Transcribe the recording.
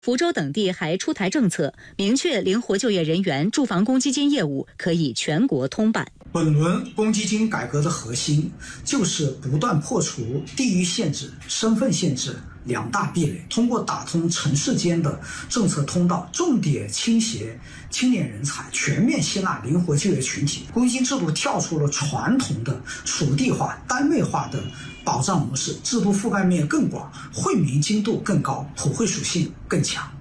福州等地还出台政策，明确灵活就业人员住房公积金业务可以全国通办。 本轮公积金改革的核心就是不断破除地域限制、身份限制两大壁垒，通过打通城市间的政策通道，重点倾斜青年人才，全面吸纳灵活就业群体。公积金制度跳出了传统的属地化、单位化的保障模式，制度覆盖面更广，惠民精度更高，普惠属性更强。